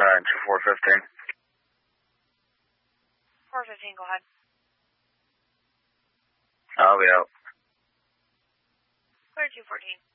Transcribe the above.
sign 2415. 415, go ahead. I'll be out. Clear 214.